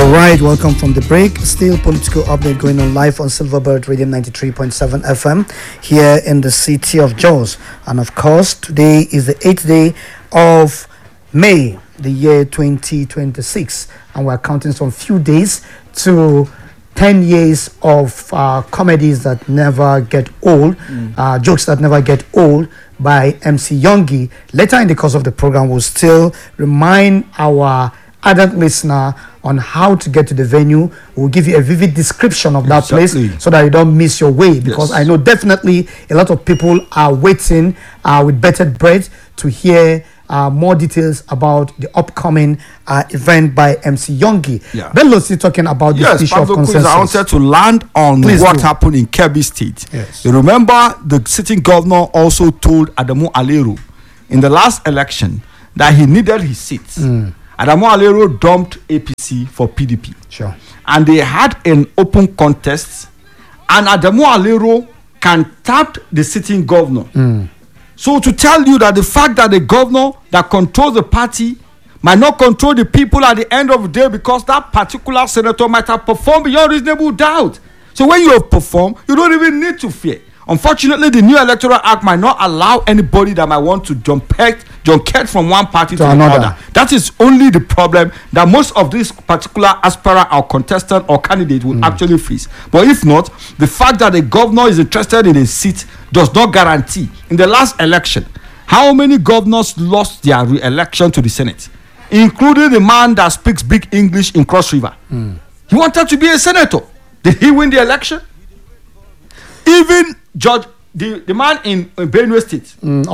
All right, welcome from the break. Still political update going on live on Silverbird Radio 93.7 FM here in the city of Jos. And of course, today is the 8th day of May, the year 2026. And we're counting some few days to 10 years of comedies that never get old, jokes that never get old by MC Youngie. Later in the course of the program, we'll still remind our ardent listener on how to get to the venue. We'll give you a vivid description of that place so that you don't miss your way, because I know definitely a lot of people are waiting with bated breath to hear more details about the upcoming event by MC Youngie. Bello still talking about this issue of consensus. I wanted to land on what happened in Kebbi State. You remember the sitting governor also told Adamu Aliero in the last election that he needed his seats. Adamu Aliero dumped APC for PDP. And they had an open contest, and Adamu Aliero can tap the sitting governor. So to tell you that the fact that the governor that controls the party might not control the people at the end of the day, because that particular senator might have performed beyond reasonable doubt. So when you have performed, you don't even need to fear. Unfortunately, the new electoral act might not allow anybody that might want to jump from one party to another. That is only the problem, that most of this particular aspirant or contestant or candidate will actually face. But if not, the fact that the governor is interested in a seat does not guarantee. In the last election, how many governors lost their re-election to the Senate, including the man that speaks big English in Cross River? He wanted to be a senator. Did he win the election? Even Judge, the man in Benue State,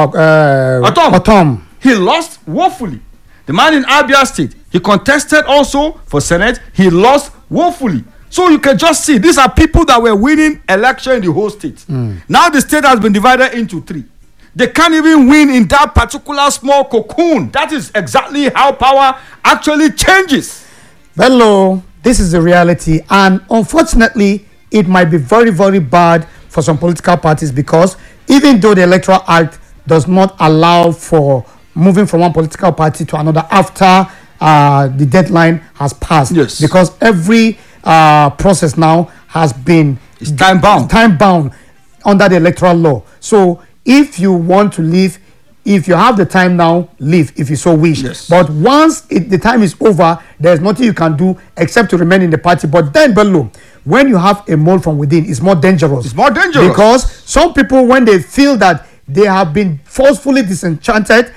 Otom, he lost woefully. The man in Abia State, he contested also for Senate, he lost woefully. So you can just see, these are people that were winning election in the whole state. Now the state has been divided into three. They can't even win in that particular small cocoon. That is exactly how power actually changes. Bello, this is the reality, and unfortunately, it might be very, very bad for some political parties, because even though the Electoral Act does not allow for moving from one political party to another after the deadline has passed, because every process now has been time bound under the electoral law. So if you want to leave, if you have the time now, leave if you so wish. But once the time is over, there's nothing you can do except to remain in the party. But then, Bello, when you have a mole from within, it's more dangerous. It's more dangerous. Because some people, when they feel that they have been forcefully disenchanted,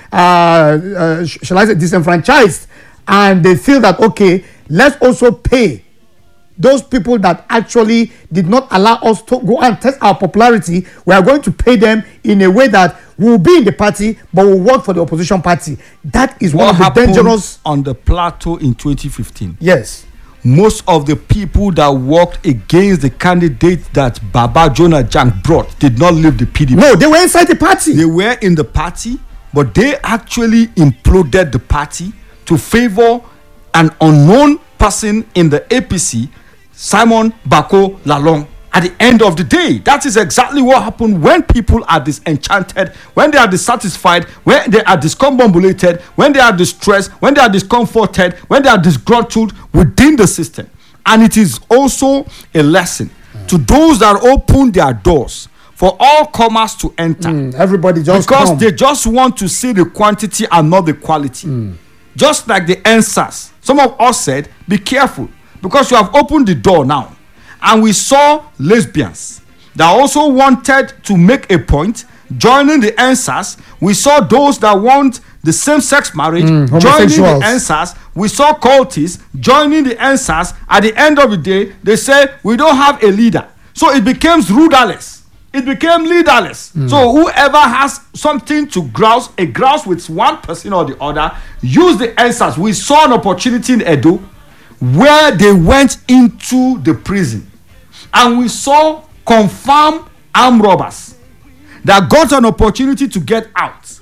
shall I say disenfranchised, and they feel that, okay, let's also pay those people that actually did not allow us to go and test our popularity. We are going to pay them in a way that we will be in the party, but will work for the opposition party. That is one of the dangerous. On the plateau in 2015. Most of the people that worked against the candidate that Baba Jonah Jang brought did not leave the PDP. No, they were inside the party. They were in the party, but they actually imploded the party to favor an unknown person in the APC, Simon Bako Lalong. At the end of the day, that is exactly what happened when people are disenchanted, when they are dissatisfied, when they are discombobulated, when they are distressed, when they are discomforted, when they are disgruntled within the system. And it is also a lesson to those that open their doors for all comers to enter. Everybody just because they just want to see the quantity and not the quality. Just like the NSAS. Some of us said, be careful, because you have opened the door now. And we saw lesbians that also wanted to make a point joining the NSAS. We saw those that want the same-sex marriage joining the NSAS. We saw cultists joining the NSAS. At the end of the day, they say we don't have a leader. So it became rulerless. It became leaderless. So whoever has something to grouse with one person or the other, use the NSAS. We saw an opportunity in Edo where they went into the prison, and we saw confirmed armed robbers that got an opportunity to get out.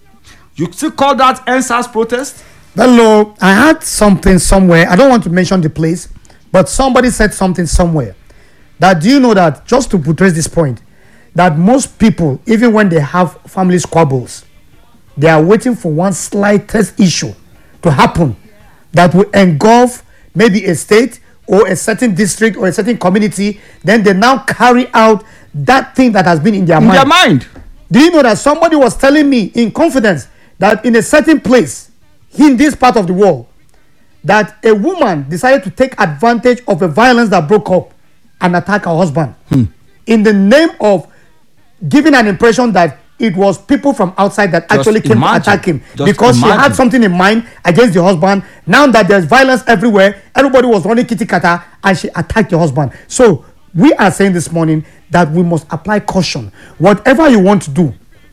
You still call that NSAS protest? Hello, I had something somewhere. I don't want to mention the place, but somebody said something somewhere. That, do you know that, just to portray this point, that most people, even when they have family squabbles, they are waiting for one slightest issue to happen that will engulf maybe a state or a certain district or a certain community, then they now carry out that thing that has been in their mind. Do you know that somebody was telling me in confidence that in a certain place in this part of the world, that a woman decided to take advantage of a violence that broke up and attack her husband in the name of giving an impression that it was people from outside that actually came to attack him because she had something in mind against the husband. Now that there's violence everywhere, everybody was running kitty kata and she attacked the husband. So we are saying this morning that we must apply caution. Whatever you want to do,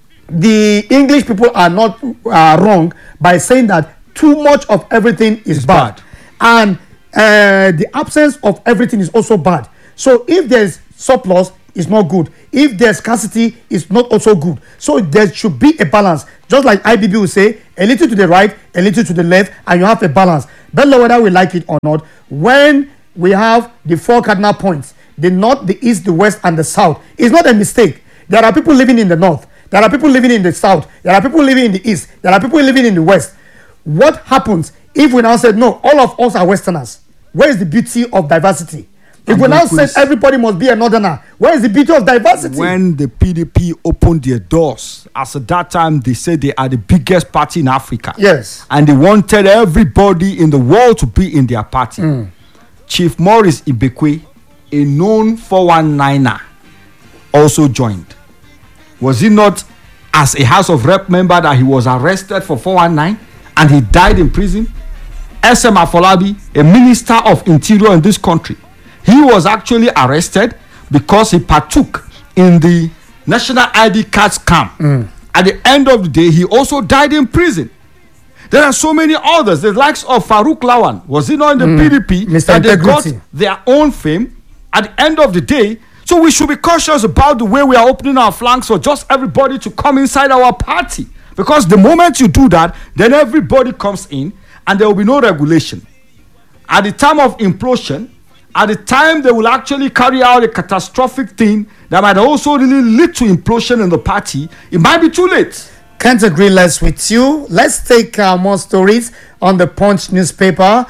the English people are not wrong by saying that too much of everything is bad. And the absence of everything is also bad. So if there's surplus, it's not good. If there's scarcity, it's not also good. So there should be a balance. Just like IBB will say, a little to the right, a little to the left, and you have a balance. But whether we like it or not, when we have the 4 cardinal points, the north, the east, the west, and the south, it's not a mistake. There are people living in the north. There are people living in the south. There are people living in the east. There are people living in the west. What happens if we now say, no, all of us are Westerners? Where is the beauty of diversity? If we now say everybody must be a northerner, where is the beauty of diversity? When the PDP opened their doors, as at that time they said they are the biggest party in Africa. Yes. And they wanted everybody in the world to be in their party. Chief Maurice Ibekwe, a known 419er, also joined. Was it not as a House of Rep member that he was arrested for 419 and he died in prison? SM Afolabi, a minister of interior in this country, he was actually arrested because he partook in the national ID card scam. At the end of the day, he also died in prison. There are so many others, the likes of Farouk Lawan. Was it not in the PDP that they got their own fame? At the end of the day, so we should be cautious about the way we are opening our flanks for just everybody to come inside our party. Because the moment you do that, then everybody comes in and there will be no regulation. At the time of implosion, at the time they will actually carry out a catastrophic thing that might also really lead to implosion in the party, it might be too late. Can't agree less with you. Let's take more stories on the Punch newspaper.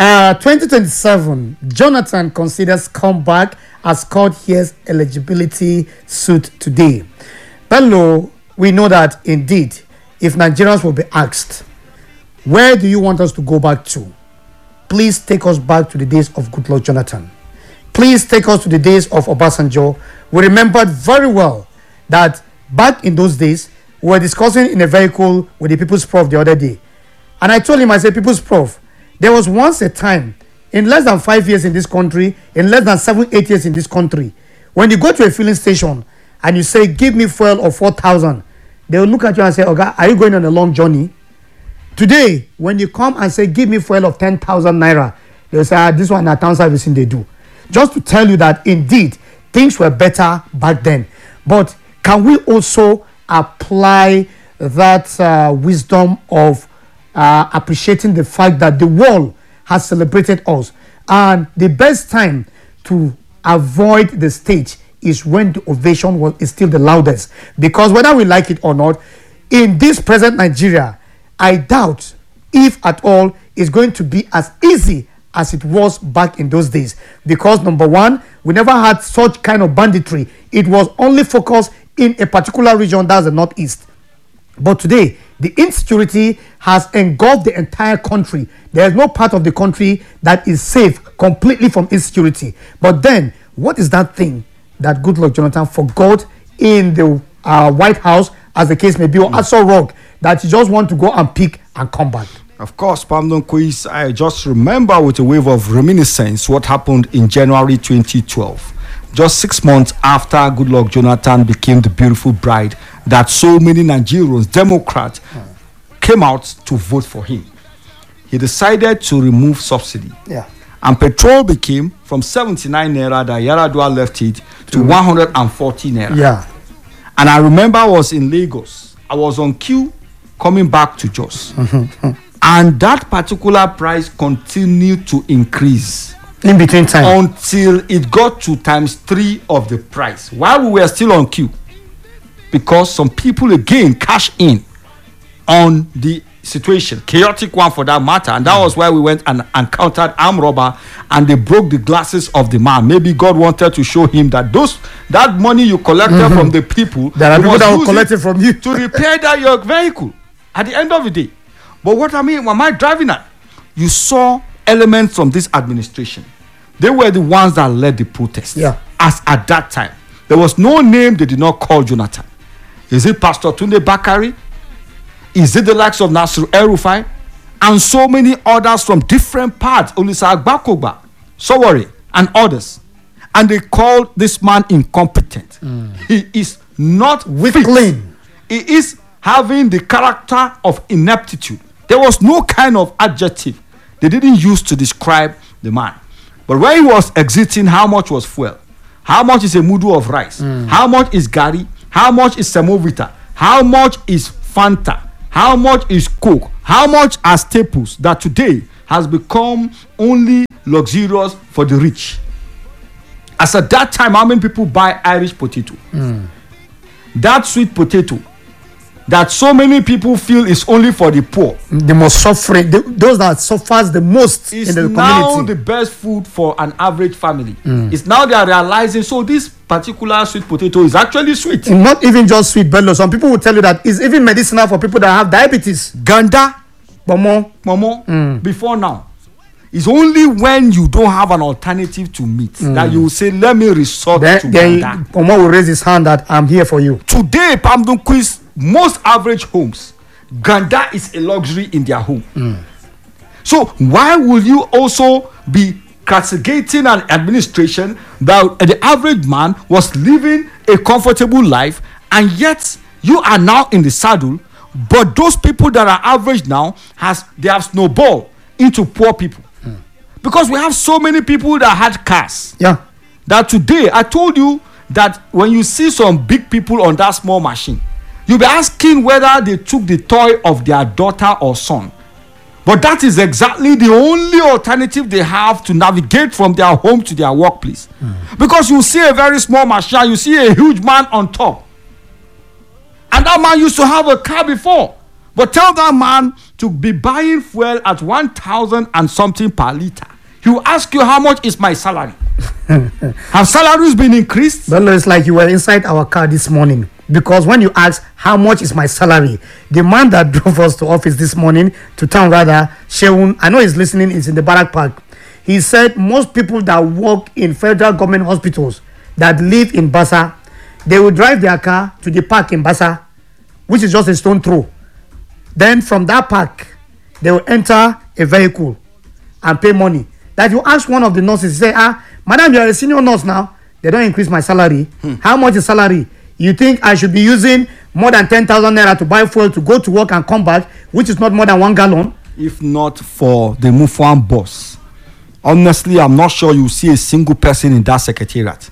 2027, Jonathan considers comeback as court hears eligibility suit today. Bello, we know that indeed, if Nigerians will be asked, where do you want us to go back to? Please take us back to the days of Goodluck Jonathan. Please take us to the days of Obasanjo. We remembered very well that back in those days, we were discussing in a vehicle with the People's Prof the other day. And I told him, I said, People's Prof, there was once a time, in less than 5 years in this country, in less than 7-8 years in this country, when you go to a filling station and you say, give me fuel of 4,000, they will look at you and say, okay, are you going on a long journey? Today, when you come and say, give me fuel of 10,000 naira, they will say, this one, a town servicing they do. Just to tell you that indeed, things were better back then. But can we also apply that wisdom of appreciating the fact that the world has celebrated us? And the best time to avoid the stage is when the ovation is still the loudest. Because whether we like it or not, in this present Nigeria, I doubt if at all it's going to be as easy as it was back in those days. Because number one, we never had such kind of banditry. It was only focused in a particular region, that's the northeast. But today, the insecurity has engulfed the entire country. There is no part of the country that is safe completely from insecurity. But then, what is that thing that Goodluck Jonathan forgot in the White House, as the case may be, or Aso Rock, that you just want to go and pick and come back? Of course, Pamdon Quiz, I just remember with a wave of reminiscence what happened in January 2012. Just 6 months after Goodluck Jonathan became the beautiful bride that so many Nigerians, Democrats, came out to vote for him. He decided to remove subsidy. And petrol became from 79 naira that Yaradua left it to 140 naira. And I remember I was in Lagos. I was on queue coming back to Jos. And that particular price continued to increase in between time until it got to ×3 of the price while we were still on queue, because some people again cash in on the situation, chaotic one for that matter, and that was why we went and encountered armed robber, and they broke the glasses of the man. Maybe God wanted to show him that that money you collected from the people, there are people that will collect it from you to repair your vehicle at the end of the day. But what I mean, am I driving at? You saw elements from this administration. They were the ones that led the protest. Yeah. As at that time, there was no name they did not call Jonathan. Is it Pastor Tunde Bakari? Is it the likes of Nasir El-Rufai? And so many others from different parts, Olisa Agbakoba, Sowore, and others. And they called this man incompetent. He is not weakling. He is having the character of ineptitude. There was no kind of adjective they didn't use to describe the man. But when he was exiting, how much was fuel? How much is a mudu of rice? How much is gari? How much is semovita? How much is Fanta? How much is Coke? How much are staples that today has become only luxurious for the rich? As at that time, how many people buy Irish potato? That sweet potato that so many people feel is only for the poor. The most suffering, those that suffers the most in the community. It's now the best food for an average family. It's now they are realizing, so this particular sweet potato is actually sweet. And not even just sweet, Bello. Some people will tell you that it's even medicinal for people that have diabetes. Ganda. Momo. Before now. It's only when you don't have an alternative to meat that you will say, let me resort to Ganda. Momo will raise his hand that I'm here for you. Today, Pamdun Quiz, most average homes, Ganda is a luxury in their home. So why will you also be castigating an administration that the average man was living a comfortable life, and yet you are now in the saddle, but those people that are average now they have snowballed into poor people? Because we have so many people that had cars. Yeah. That today, I told you that when you see some big people on that small machine, you'll be asking whether they took the toy of their daughter or son. But that is exactly the only alternative they have to navigate from their home to their workplace. Because you see a very small machine, you see a huge man on top. And that man used to have a car before. But tell that man to be buying fuel at 1,000 and something per liter. He will ask you, how much is my salary? Have salaries been increased? Well, it's like you were inside our car this morning. Because when you ask, how much is my salary? The man that drove us to office this morning, to town rather, Sheun, I know he's listening, is in the Barrack Park. He said most people that work in federal government hospitals that live in Bassa, they will drive their car to the park in Bassa, which is just a stone throw. Then from that park, they will enter a vehicle and pay money. That you ask one of the nurses, say, madam, you are a senior nurse now. They don't increase my salary. How much is salary? You think I should be using more than 10,000 naira to buy fuel to go to work and come back, which is not more than 1 gallon? If not for the Mufwan boss, honestly, I'm not sure you see a single person in that secretariat.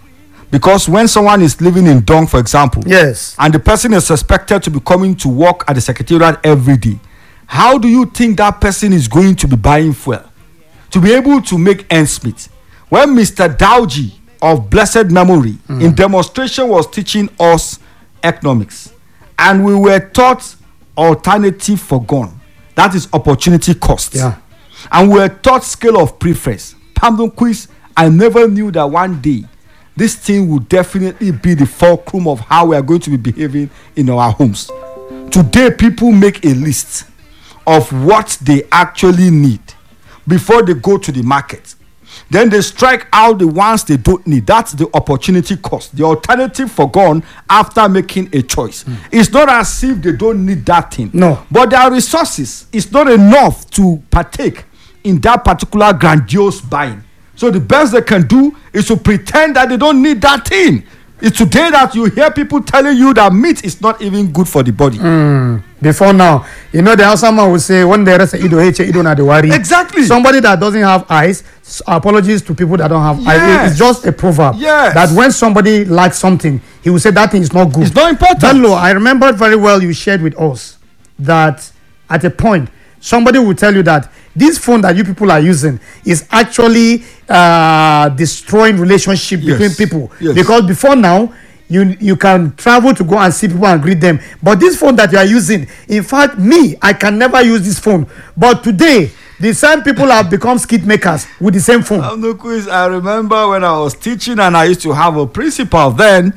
Because when someone is living in Dong, for example, yes, and the person is suspected to be coming to work at the secretariat every day, how do you think that person is going to be buying fuel to be able to make ends meet? When Mr. Dauji of blessed memory in demonstration was teaching us economics, and we were taught alternative for gone, that is opportunity cost, and we were taught scale of preference. Pamdon Quiz, I never knew that one day this thing would definitely be the fulcrum of how we are going to be behaving in our homes. Today, people make a list of what they actually need before they go to the market. Then they strike out the ones they don't need. That's the opportunity cost, the alternative forgone after making a choice. It's not as if they don't need that thing. No. But their resources is not enough to partake in that particular grandiose buying. So the best they can do is to pretend that they don't need that thing. It's today that you hear people telling you that meat is not even good for the body. Before now, you know, the Hausa man will say, when there is a ido na the worry. Exactly. Somebody that doesn't have eyes, apologies to people that don't have eyes. It's just a proverb. Yes. That when somebody likes something, he will say that thing is not good. It's not important. Bello, I remember very well you shared with us that at a point, somebody will tell you that this phone that you people are using is actually destroying relationship between people. Because before now, you can travel to go and see people and greet them. But this phone that you are using, in fact, I can never use this phone. But today, the same people have become skit makers with the same phone. No quiz. I remember when I was teaching and I used to have a principal then.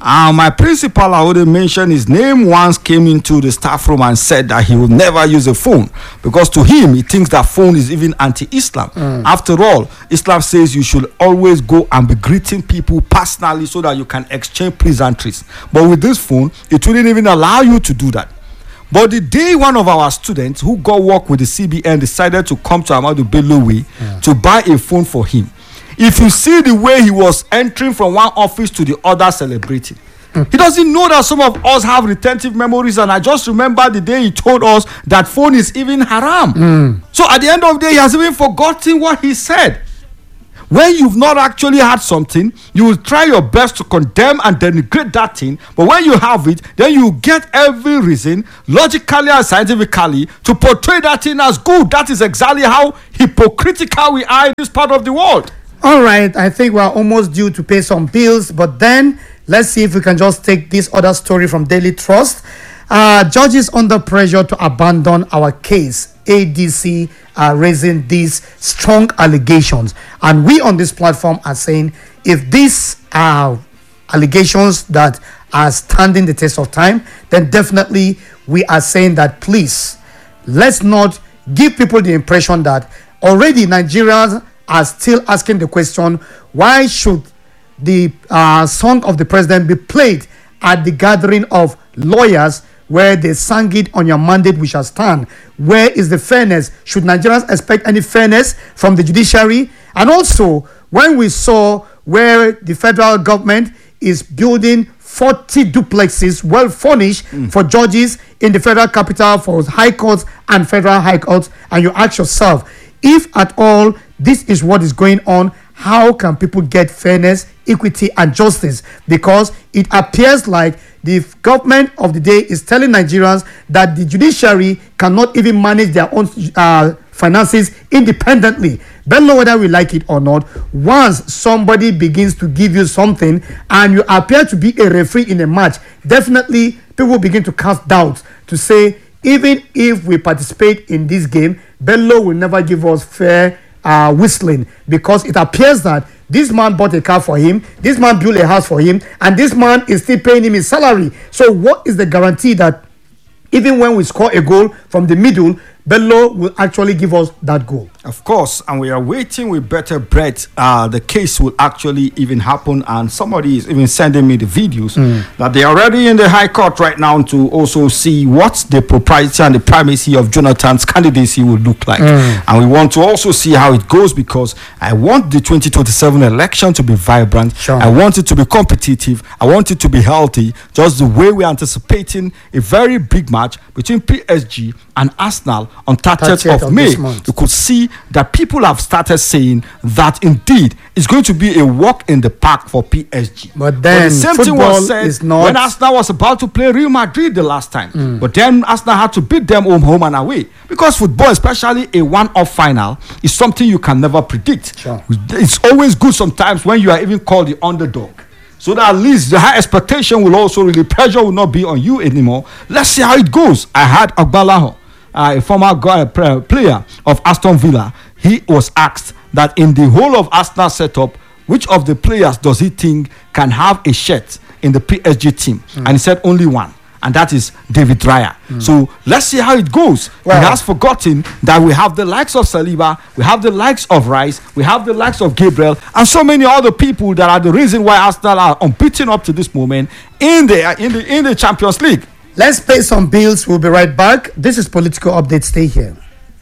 My principal, I wouldn't mention his name, once came into the staff room and said that he will never use a phone because to him, he thinks that phone is even anti-Islam. After all, Islam says you should always go and be greeting people personally so that you can exchange pleasantries. But with this phone, it wouldn't even allow you to do that. But the day one of our students who got work with the CBN decided to come to Ahmadu Bello Way to buy a phone for him, if you see the way he was entering from one office to the other celebrating, he doesn't know that some of us have retentive memories. And I just remember the day he told us that phone is even haram. So at the end of the day, he has even forgotten what he said. When you've not actually had something, you will try your best to condemn and denigrate that thing. But when you have it, then you get every reason, logically and scientifically, to portray that thing as good. That is exactly how hypocritical we are in this part of the world. All right, I think we're almost due to pay some bills. But then, let's see if we can just take this other story from Daily Trust. Judges under pressure to abandon our case. ADC are raising these strong allegations, and we on this platform are saying if these are allegations that are standing the test of time, then definitely we are saying that please let's not give people the impression that already Nigerians are still asking the question, why should the song of the president be played at the gathering of lawyers where they sang it on your mandate we shall stand? Where is the fairness? Should Nigerians expect any fairness from the judiciary? And also, when we saw where the federal government is building 40 duplexes, well furnished, for judges in the federal capital, for high courts and federal high courts, and you ask yourself, if at all this is what is going on, how can people get fairness, equity, and justice? Because it appears like the government of the day is telling Nigerians that the judiciary cannot even manage their own finances independently. Bello, whether we like it or not, once somebody begins to give you something and you appear to be a referee in a match, definitely people begin to cast doubts to say, even if we participate in this game, Bello will never give us fair whistling, because it appears that this man bought a car for him, this man built a house for him, and this man is still paying him his salary. So what is the guarantee that even when we score a goal from the middle, Bello will actually give us that goal? Of course, and we are waiting with bated breath. The case will actually even happen, and somebody is even sending me the videos that they are already in the High Court right now to also see what the propriety and the primacy of Jonathan's candidacy will look like. And we want to also see how it goes, because I want the 2027 election to be vibrant. Sure. I want it to be competitive. I want it to be healthy, just the way we're anticipating a very big match between PSG and Arsenal on 30th of May. You could see that people have started saying that indeed it's going to be a walk in the park for PSG. But then the same thing was said when Arsenal was about to play Real Madrid the last time. But then Arsenal had to beat them home and away, because football, especially a one-off final, is something you can never predict. Sure. It's always good sometimes when you are even called the underdog, so that at least the high expectation will also really, pressure will not be on you anymore. Let's see how it goes. I had Agbalaho, a former player of Aston Villa. He was asked that in the whole of Arsenal setup, which of the players does he think can have a shirt in the PSG team? And he said only one, and that is David Raya. So let's see how it goes. Well, he has forgotten that we have the likes of Saliba, we have the likes of Rice, we have the likes of Gabriel, and so many other people that are the reason why Arsenal are unbeaten up to this moment in the Champions League. Let's pay some bills. We'll be right back. This is Political Update. Stay here.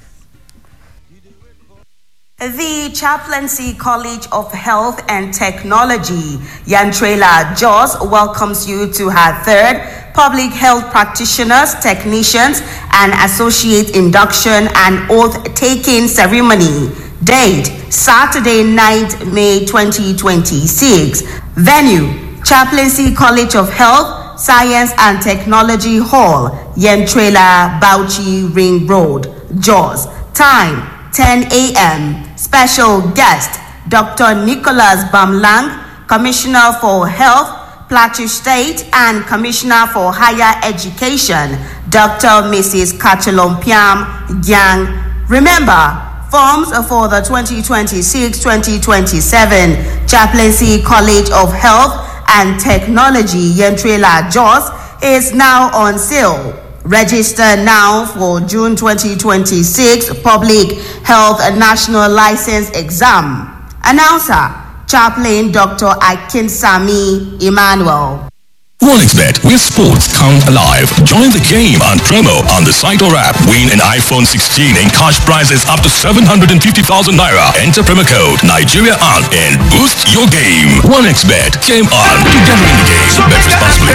The Chaplaincy College of Health and Technology, Yantrela Jos, welcomes you to her third Public Health Practitioners, Technicians, and Associate Induction and Oath-Taking Ceremony. Date, Saturday, 9th May 2026. Venue, Chaplaincy College of Health, Science and Technology Hall, Yantrela, Bauchi Ring Road, Jos. Time, 10 a.m. Special guest, Dr. Nicholas Bamlang, Commissioner for Health, Plateau State and Commissioner for Higher Education, Dr. Mrs. Kachalompiam Gyang. Remember, forms for the 2026-2027 Chaplaincy College of Health and Technology Yentrela Jos is now on sale. Register now for June 2026 Public Health National License Exam. Announcer, Chaplain Dr. Akinsami Emmanuel. OneXBet, where sports come alive. Join the game on promo on the site or app. Win an iPhone 16 and cash prizes up to 750,000 naira. Enter promo code Nigeria on and boost your game. OneXBet, game on, together in the game. Bet responsibly.